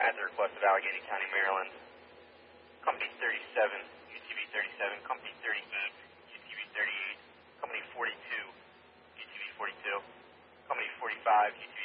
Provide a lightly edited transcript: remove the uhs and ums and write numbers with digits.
at the request of Allegheny County, Maryland. Company 37, UTV 37, Company 38, UTV 38, Company 42, UTV 42, Company 45, UTV